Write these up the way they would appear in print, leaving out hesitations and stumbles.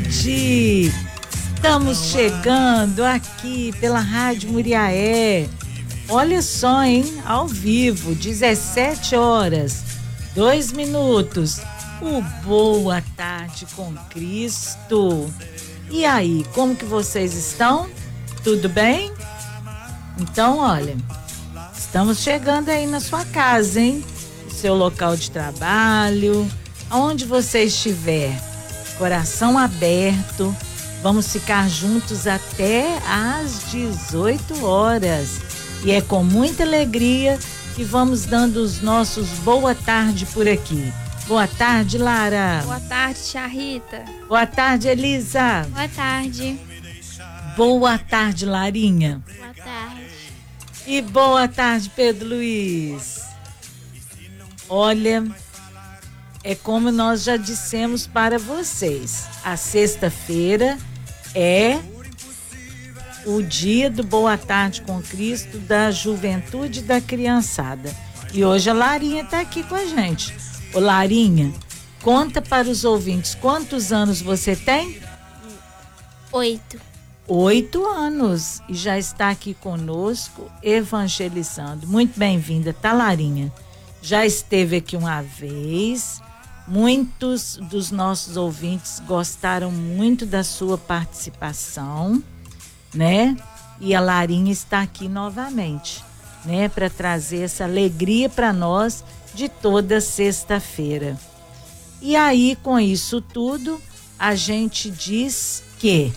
tarde! Estamos chegando aqui pela Rádio Muriaé. Olha só, hein? Ao vivo, 17 horas, 2 minutos. O Boa Tarde com Cristo. E aí, como que vocês estão? Tudo bem? Então, olha, estamos chegando aí na sua casa, hein? No seu local de trabalho, aonde você estiver, coração aberto. Vamos ficar juntos até às 18 horas. E é com muita alegria que vamos dando os nossos boa tarde por aqui. Boa tarde, Lara. Boa tarde, tia Rita. Boa tarde, Elisa. Boa tarde. Boa tarde, Larinha. Boa tarde. E boa tarde, Pedro Luiz. Olha, é como nós já dissemos para vocês, a sexta-feira é o dia do Boa Tarde com Cristo da juventude e da criançada. E hoje a Larinha está aqui com a gente. Ô Larinha, conta para os ouvintes, quantos anos você tem? 8. 8 anos e já está aqui conosco evangelizando. Muito bem-vinda, tá, Larinha? Já esteve aqui uma vez. Muitos dos nossos ouvintes gostaram muito da sua participação, né? E a Larinha está aqui novamente, né? Para trazer essa alegria para nós de toda sexta-feira. E aí, com isso tudo, a gente diz que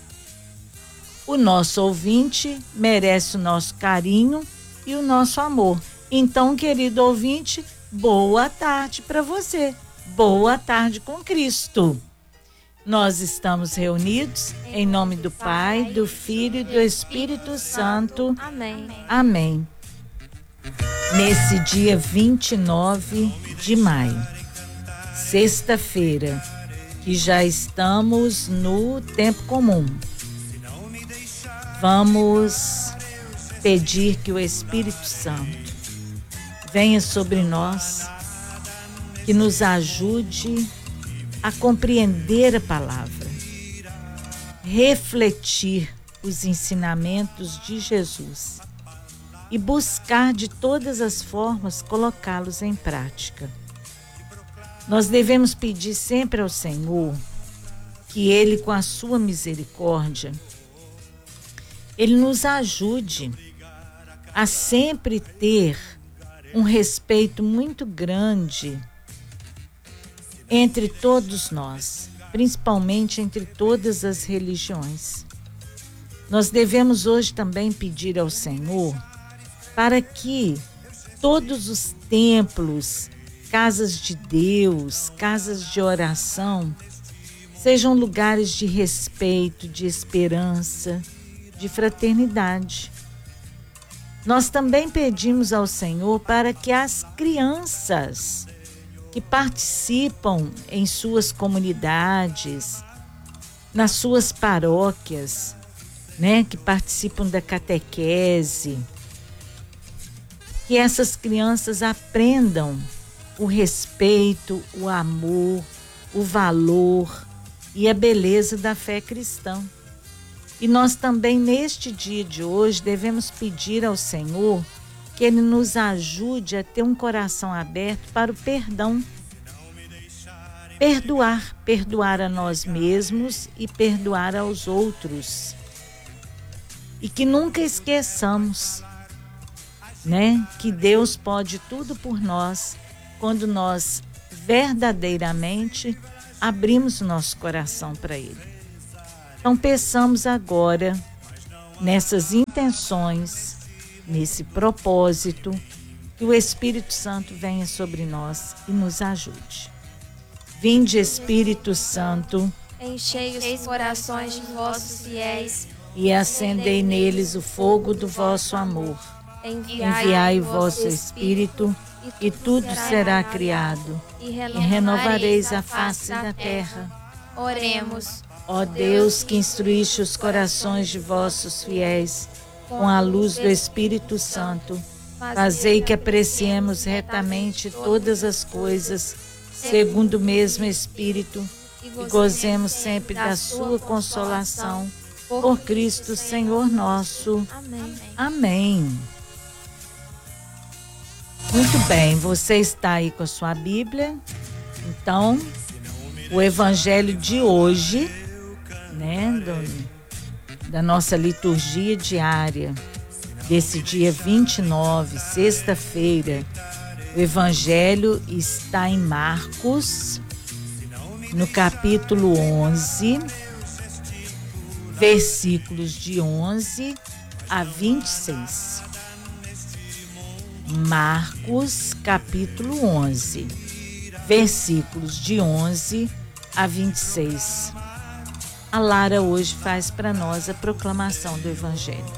o nosso ouvinte merece o nosso carinho e o nosso amor. Então, querido ouvinte, boa tarde para você. Boa tarde com Cristo. Nós estamos reunidos em nome do Pai, do Filho e do Espírito Santo. Amém. Amém. Nesse dia 29 de maio, sexta-feira, que já estamos no tempo comum, vamos pedir que o Espírito Santo venha sobre nós, que nos ajude a compreender a palavra, refletir os ensinamentos de Jesus e buscar de todas as formas colocá-los em prática. Nós devemos pedir sempre ao Senhor que Ele, com a sua misericórdia, Ele nos ajude a sempre ter um respeito muito grande entre todos nós, principalmente entre todas as religiões. Nós devemos hoje também pedir ao Senhor para que todos os templos, casas de Deus, casas de oração, sejam lugares de respeito, de esperança, de fraternidade. Nós também pedimos ao Senhor para que as crianças que participam em suas comunidades, nas suas paróquias, né, que participam da catequese, que essas crianças aprendam o respeito, o amor, o valor e a beleza da fé cristã. E nós também, neste dia de hoje, devemos pedir ao Senhor que Ele nos ajude a ter um coração aberto para o perdão. Perdoar a nós mesmos e perdoar aos outros. E que nunca esqueçamos, né, que Deus pode tudo por nós quando nós verdadeiramente abrimos o nosso coração para Ele. Então peçamos agora, nessas intenções, nesse propósito, que o Espírito Santo venha sobre nós e nos ajude. Vinde, Espírito Santo, Enchei os corações de vossos fiéis e acendei neles o fogo do vosso amor. Enviai o vosso Espírito, e tudo será criado, e renovareis a face da terra. Oremos. Ó Deus, que instruíste os corações de vossos fiéis com a luz do Espírito Santo, fazei que apreciemos retamente todas as coisas, segundo o mesmo Espírito, e gozemos sempre da sua consolação. Por Cristo Senhor nosso. Amém. Amém. Muito bem, você está aí com a sua Bíblia. Então, o evangelho de hoje, né, da nossa liturgia diária, desse dia 29, sexta-feira, o evangelho está em Marcos, no capítulo 11, versículos de 11 a 26. Marcos, capítulo 11, versículos de 11 a 26. A Lara hoje faz para nós a proclamação do Evangelho.